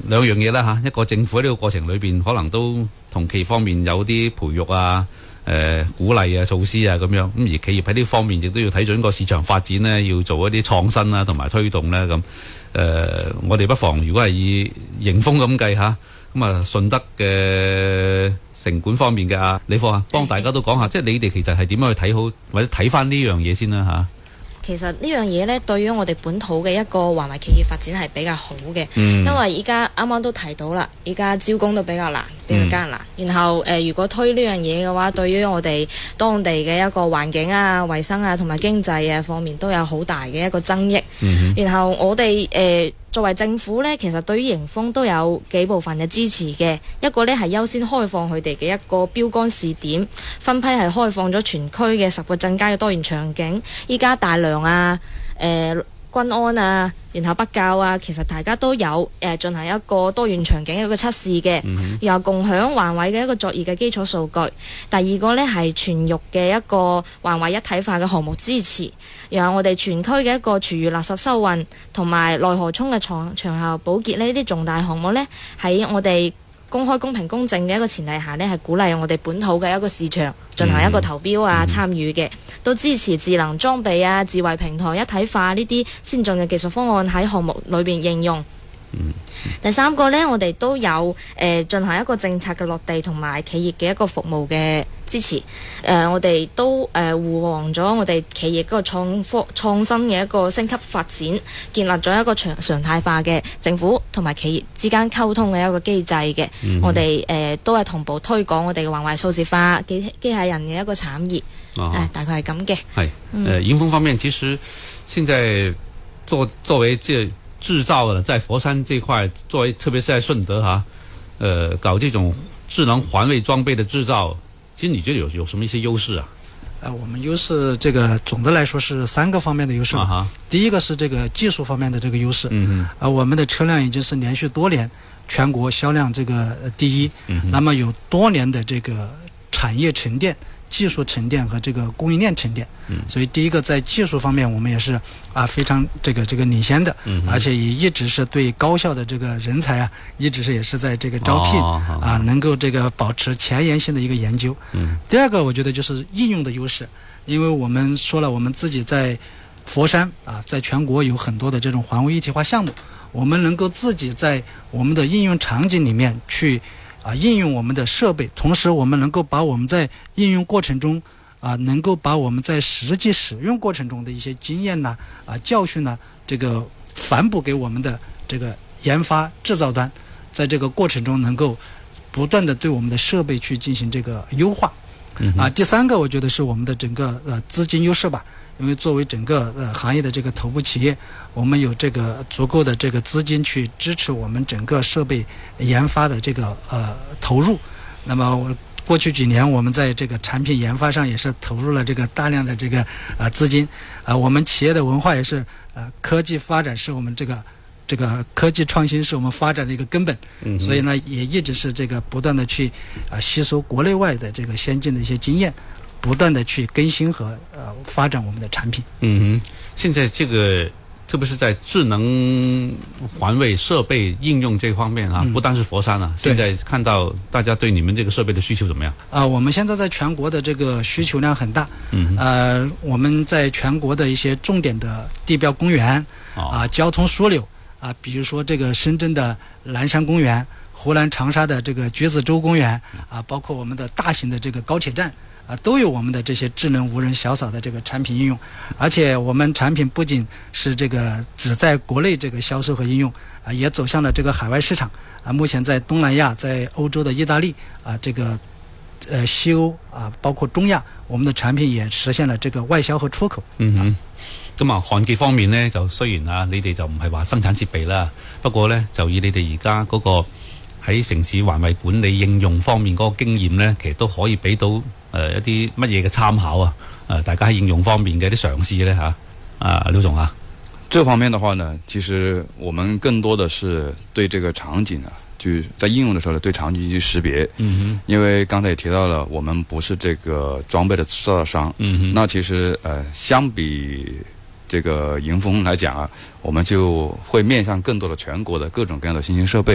兩樣嘢啦嚇，一個政府喺呢個過程裏邊，可能都同企業方面有啲培育啊、鼓勵啊、措施啊咁樣。咁而企業喺呢方面亦都要睇準個市場發展呢，要做一啲創新啊，同埋推動呢。咁。我哋不妨如果係以迎豐咁計嚇，咁啊順德嘅城管方面嘅李科啊，幫大家都講下，即係你哋其實係點樣去睇好，或者睇翻呢樣嘢先啦嚇。 其實呢樣嘢呢，對於我哋本土嘅一個環衛企業發展係比較好嘅，因為依家啱啱都提到啦，依家招工都比較難，比較艱難。然後如果推呢樣嘢嘅話，對於我哋當地嘅一個環境啊、衛生啊同埋經濟啊方面都有好大嘅一個增益。然後我哋作為政府呢，其實對於迎豐都有幾部分嘅支持嘅。一個呢係優先開放佢哋嘅一個標杆試點，分批係開放咗全區嘅10個鎮街嘅多元場景。依家大良啊、均安啊，然後北滘啊，其實大家都有進行一個多元場景嘅一個測試嘅，然後共享環衛嘅一個作業嘅基礎數據。第二個呢係全域嘅一個環衛一體化嘅項目支持，然後我哋全區嘅一個廚餘垃圾收運同埋內河涌嘅長效保潔呢啲重大項目呢，喺我哋公開、公平、公正嘅一個前提下呢，係鼓勵我哋本土嘅一個市場進行一個投標啊、參與嘅，都支持智能裝備啊、智慧平台一體化呢啲先進嘅技術方案喺項目裏邊應用。第三個呢，我哋都有進行一個政策嘅落地同埋企業嘅一個服務嘅支持。我哋都護航咗我哋企業嗰個創新嘅一個升級發展，建立咗一個常態化嘅政府同埋企業之間溝通嘅一個機制嘅。我哋都係同步推廣我哋嘅環衛數字化機械人嘅一個產業。大概係咁嘅。 係迎豐方面，其實現在作為製造的在佛山這塊，作為特別是在順德搞這種智能環衛裝備的製造，其實你覺得有什麼一些優勢啊？ 我們優勢這個總的來說是3個方面的優勢。第一個是這個技術方面的這個優勢。我們的車輛已經是連續多年全國銷量這個第一。那麼有多年的這個產業沉澱、技術沉澱和這個供應鏈沉澱。所以第一個在技術方面我們也是非常這個領先的，而且也一直是對高校的這個人才一直是也是在這個招聘能夠這個保持前沿性的一個研究。第二個我覺得就是應用的優勢，因為我們說了我們自己在佛山在全國有很多的這種環衛一體化項目，我們能夠自己在我們的應用場景裡面去應用我們的設備，同時我們能夠把我們在應用過程中能夠把我們在實際使用過程中的一些經驗教訓這個反哺給我們的這個研發製造端，在這個過程中能夠不斷的對我們的設備去進行這個優化。第三個我覺得是我們的整個資金優勢吧，因為作為整個行業的這個頭部企業，我們有這個足夠的這個資金去支持我們整個設備研發的這個投入。那麼過去幾年我們在這個產品研發上也是投入了這個大量的這個資金。我們企業的文化也是科技發展是我們這個科技創新是我們發展的一個根本。所以呢也一直是這個不斷的去吸收國內外的這個先進的一些經驗，不斷的去更新和發展我們的產品。 現在這個特別是在智能環衛設備應用這方面不單是佛山現在看到大家對你們這個設備的需求怎麼樣？ 我們現在在全國的這個需求量很大。我們在全國的一些重點的地標公園交通樞紐比如說這個深圳的藍山公園、湖南長沙的這個橘子洲公園包括我們的大型的這個高鐵站都有我們的這些智能無人小掃的這個產品應用。而且我們產品不僅是這個只在國內這個銷售和應用也走向了這個海外市場目前在東南亞、在歐洲的意大利這個西歐包括中亞，我們的產品也實現了這個外銷和出口。 咁焊機方面呢，就雖然你哋就唔係話生產設備啦，不過呢就以你哋而家嗰個喺城市環衛管理應用方面嗰個經驗呢，其實都可以俾到一啲乜嘢嘅參考大家喺應用方面嘅一啲嘗試呢劉總這方面的話呢，其實我們更多的是對這個場景就在應用的時候對場景去識別。因為剛才也提到了，我們不是這個裝備的製造商。那其實相比這個迎豐來講我們就會面向更多的全國的各種各樣的新型設備。